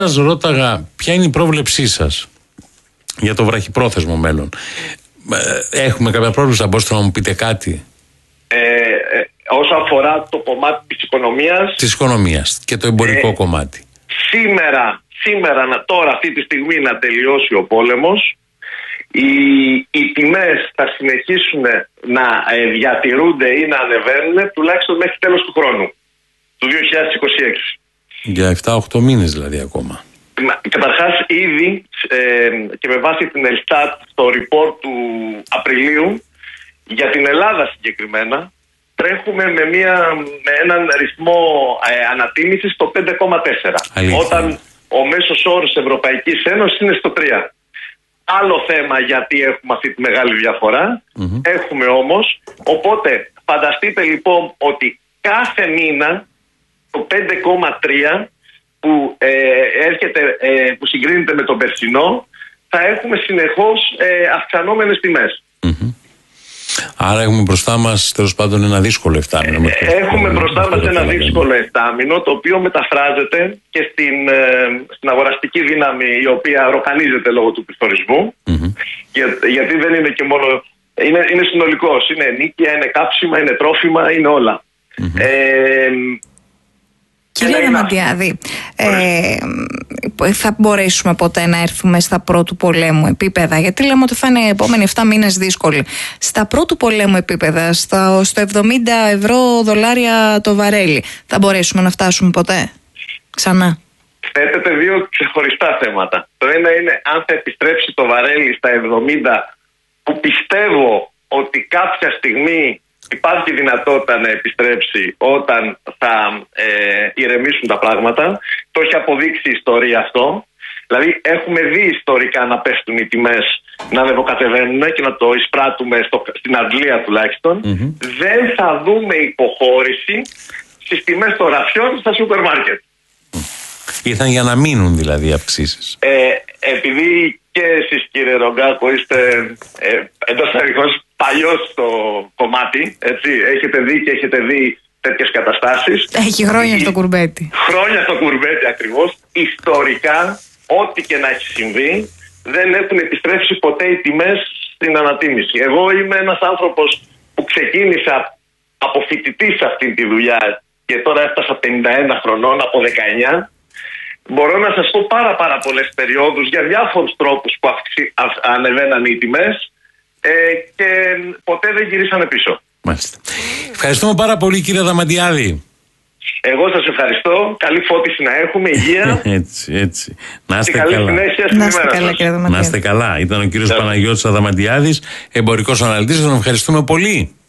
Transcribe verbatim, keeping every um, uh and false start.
Σας ρώταγα ποια είναι η πρόβλεψή σας για το βραχυπρόθεσμο μέλλον. Έχουμε κάποια πρόβλεψη, θα μπορούσατε να μου πείτε κάτι? Ε, ε, όσο αφορά το κομμάτι της οικονομίας. Της οικονομίας και το εμπορικό ε, κομμάτι. Σήμερα, σήμερα, τώρα αυτή τη στιγμή να τελειώσει ο πόλεμος, οι, οι τιμές θα συνεχίσουν να ε, διατηρούνται ή να ανεβαίνουν τουλάχιστον μέχρι τέλος του χρόνου, του δύο χιλιάδες είκοσι έξι. Για επτά οκτώ μήνες δηλαδή ακόμα. Καταρχάς ήδη ε, και με βάση την Ελστάτ στο report του Απριλίου για την Ελλάδα συγκεκριμένα τρέχουμε με, μια, με έναν ρυθμό ε, ανατίμησης στο πέντε κόμμα τέσσερα, όταν ο μέσος όρος Ευρωπαϊκής Ένωσης είναι στο τρία. Άλλο θέμα γιατί έχουμε αυτή τη μεγάλη διαφορά, mm-hmm. έχουμε όμως, οπότε φανταστείτε λοιπόν ότι κάθε μήνα το πέντε κόμμα τρία που, ε, έρχεται, ε, που συγκρίνεται με τον περσινό, θα έχουμε συνεχώς ε, αυξανόμενες τιμές. Mm-hmm. Άρα έχουμε μπροστά μας τέλος πάντων ένα δύσκολο εφτάμηνο. Ε, έχουμε μπροστά μας ένα δύσκολο εφτάμηνο, το οποίο μεταφράζεται και στην, ε, στην αγοραστική δύναμη, η οποία ροκανίζεται λόγω του πληθωρισμού. Mm-hmm. Για, γιατί δεν είναι και μόνο... Είναι, είναι συνολικός. Είναι νίκια, είναι κάψιμα, είναι τρόφιμα, είναι όλα. Mm-hmm. Ε, Κύριε Δαμαντιάδη, ε, θα μπορέσουμε ποτέ να έρθουμε στα πρώτου πολέμου επίπεδα? Γιατί λέμε ότι θα είναι οι επόμενοι επτά μήνες δύσκολοι. Στα πρώτου πολέμου επίπεδα, στα, στο εβδομήντα ευρώ δολάρια το βαρέλι, θα μπορέσουμε να φτάσουμε ποτέ ξανά? Θέτετε δύο ξεχωριστά θέματα. Το ένα είναι αν θα επιστρέψει το βαρέλι στα εβδομήντα, που πιστεύω ότι κάποια στιγμή υπάρχει δυνατότητα να επιστρέψει όταν θα ε, ηρεμήσουν τα πράγματα. Το έχει αποδείξει η ιστορία αυτό. Δηλαδή έχουμε δει ιστορικά να πέφτουν οι τιμές, να ανεβοκατεβαίνουν και να το εισπράττουμε στο, στην Αγγλία τουλάχιστον. Mm-hmm. Δεν θα δούμε υποχώρηση στις τιμές των ραφιών στα σούπερ μάρκετ. Ήρθαν για να μείνουν δηλαδή οι αυξήσεις. Ε, επειδή και εσείς κύριε Ρογκάκο είστε ε, εντός αριθμός παλιός στο κομμάτι, έτσι, έχετε δει και έχετε δει τέτοιες καταστάσεις. Έχει χρόνια στο κουρμπέτι. Χρόνια στο κουρμπέτι ακριβώς. Ιστορικά, ό,τι και να έχει συμβεί, δεν έχουν επιστρέψει ποτέ οι τιμές στην ανατίμηση. Εγώ είμαι ένας άνθρωπος που ξεκίνησα από φοιτητής σε αυτή τη δουλειά και τώρα έφτασα πενήντα ένα χρονών από δεκαεννιά. Μπορώ να σας πω πάρα πάρα πολλές περιόδους για διάφορους τρόπους που αυξη, αυ, ανεβαίναν οι τιμές ε, και ποτέ δεν γυρίσανε πίσω. Μάλιστα. Ευχαριστούμε πάρα πολύ κύριε Δαμαντιάδη. Εγώ σας ευχαριστώ. Καλή φώτιση να έχουμε, υγεία. έτσι, έτσι. Να είστε καλή καλά. συνέχεια στην να είστε ημέρα καλά, σας. κύριε Δαμαντιάδη. Να είστε καλά. Ήταν ο κύριος Παναγιώτης Αδαμαντιάδης, εμπορικός αναλυτής. Τον ευχαριστούμε πολύ.